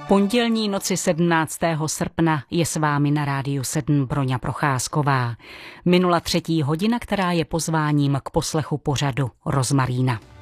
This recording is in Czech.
Pondělní noci 17. srpna je s vámi na Rádiu 7 Broňa Procházková. Minula 3. hodina, která je pozváním k poslechu pořadu Rozmarína.